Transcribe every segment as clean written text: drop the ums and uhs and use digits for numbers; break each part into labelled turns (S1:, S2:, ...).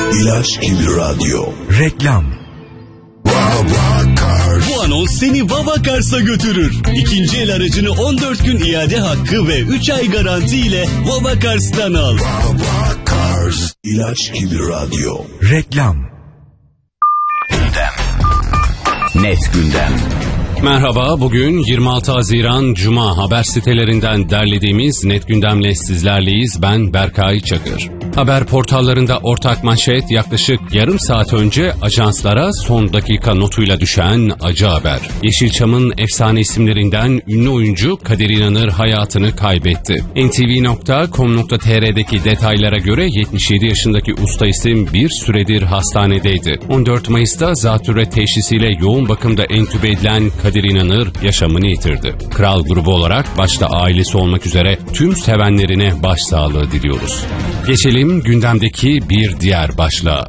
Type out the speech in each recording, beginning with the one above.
S1: İlaç gibi radyo.
S2: Reklam.
S3: Bu anons seni Vavakars'a götürür. İkinci el aracını 14 gün iade hakkı ve 3 ay garanti ile Vavakars'tan al.
S1: Vavakars. İlaç gibi radyo.
S2: Reklam.
S4: Net gündem.
S5: Merhaba, bugün 26 Haziran Cuma, haber sitelerinden derlediğimiz Net Gündem'le sizlerleyiz. Ben Berkay Çakır. Haber portallarında ortak manşet, yaklaşık yarım saat önce ajanslara son dakika notuyla düşen acı haber. Yeşilçam'ın efsane isimlerinden ünlü oyuncu Kadir İnanır hayatını kaybetti. ntv.com.tr'deki detaylara göre 77 yaşındaki usta isim bir süredir hastanedeydi. 14 Mayıs'ta zatürre teşhisiyle yoğun bakımda entübe edilen Kadir İnanır yaşamını yitirdi. Kral grubu olarak başta ailesi olmak üzere tüm sevenlerine başsağlığı diliyoruz. Geçelim gündemdeki bir diğer başlığa.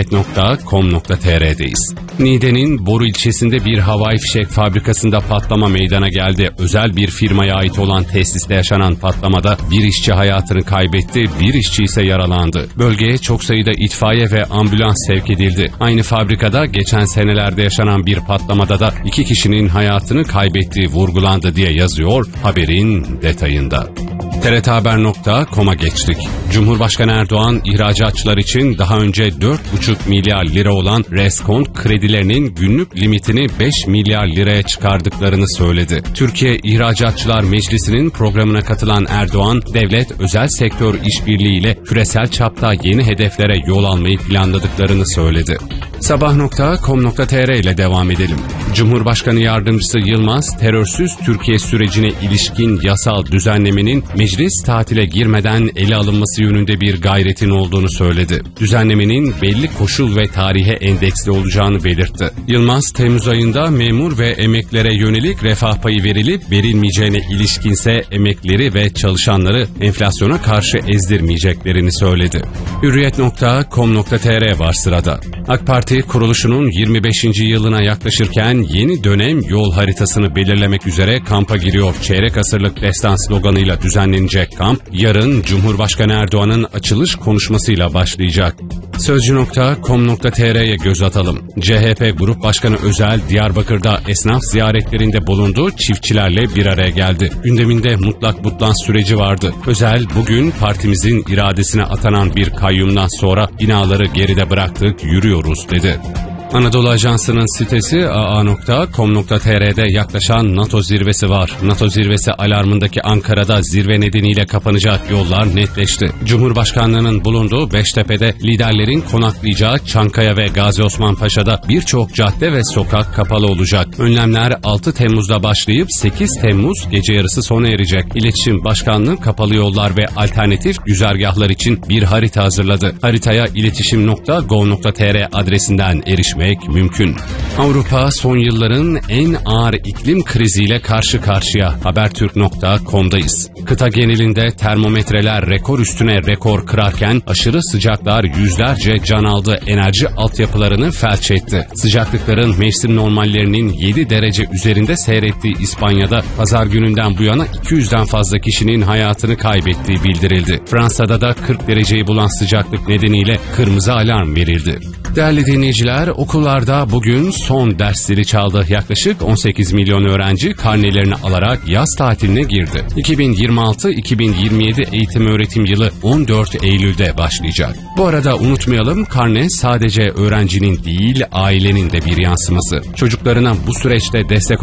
S5: Milliyet.com.tr'deyiz. Niğde'nin Boru ilçesinde bir havai fişek fabrikasında patlama meydana geldi. Özel bir firmaya ait olan tesiste yaşanan patlamada bir işçi hayatını kaybetti, bir işçi ise yaralandı. Bölgeye çok sayıda itfaiye ve ambulans sevk edildi. Aynı fabrikada geçen senelerde yaşanan bir patlamada da 2 kişinin hayatını kaybettiği vurgulandı diye yazıyor haberin detayında. TRThaber.com'a geçtik. Cumhurbaşkanı Erdoğan, ihracatçılar için daha önce 4,5 milyar lira olan reskont kredilerinin günlük limitini 5 milyar liraya çıkardıklarını söyledi. Türkiye İhracatçılar Meclisi'nin programına katılan Erdoğan, devlet özel sektör işbirliğiyle küresel çapta yeni hedeflere yol almayı planladıklarını söyledi. Sabah.com.tr ile devam edelim. Cumhurbaşkanı Yardımcısı Yılmaz, terörsüz Türkiye sürecine ilişkin yasal düzenlemenin meclis tatile girmeden ele alınması yönünde bir gayretin olduğunu söyledi. Düzenlemenin belli koşul ve tarihe endeksli olacağını belirtti. Yılmaz, Temmuz ayında memur ve emeklilere yönelik refah payı verilip verilmeyeceğine ilişkinse emeklileri ve çalışanları enflasyona karşı ezdirmeyeceklerini söyledi. Hürriyet.com.tr var sırada. AK Parti kuruluşunun 25. yılına yaklaşırken yeni dönem yol haritasını belirlemek üzere kampa giriyor. Çeyrek asırlık destan sloganıyla düzenlenecek kamp, yarın Cumhurbaşkanı Erdoğan'ın açılış konuşmasıyla başlayacak. Sözcü.com.tr'ye göz atalım. CHP Grup Başkanı Özel, Diyarbakır'da esnaf ziyaretlerinde bulundu, çiftçilerle bir araya geldi. Gündeminde mutlak butlan süreci vardı. Özel, bugün partimizin iradesine atanan bir kayyumdan sonra binaları geride bıraktık, yürüyoruz dedi. Anadolu Ajansı'nın sitesi aa.com.tr'de yaklaşan NATO zirvesi var. NATO zirvesi alarmındaki Ankara'da zirve nedeniyle kapanacak yollar netleşti. Cumhurbaşkanlığının bulunduğu Beştepe'de liderlerin konaklayacağı Çankaya ve Gazi Osman Paşa'da birçok cadde ve sokak kapalı olacak. Önlemler 6 Temmuz'da başlayıp 8 Temmuz gece yarısı sona erecek. İletişim Başkanlığı kapalı yollar ve alternatif güzergahlar için bir harita hazırladı. Haritaya iletişim.gov.tr adresinden erişmek mümkün. Avrupa son yılların en ağır iklim kriziyle karşı karşıya. Habertürk.com'dayız. Kıta genelinde termometreler rekor üstüne rekor kırarken aşırı sıcaklar yüzlerce can aldı, enerji altyapılarını felç etti. Sıcaklıkların mevsim normallerinin 7 derece üzerinde seyrettiği İspanya'da pazar gününden bu yana 200'den fazla kişinin hayatını kaybettiği bildirildi. Fransa'da da 40 dereceyi bulan sıcaklık nedeniyle kırmızı alarm verildi. Değerli dinleyiciler, okullarda bugün son ders zili çaldı. Yaklaşık 18 milyon öğrenci karnelerini alarak yaz tatiline girdi. 2026-2027 eğitim öğretim yılı 14 Eylül'de başlayacak. Bu arada unutmayalım, karne sadece öğrencinin değil, ailenin de bir yansıması. Çocuklarına bu süreçte destek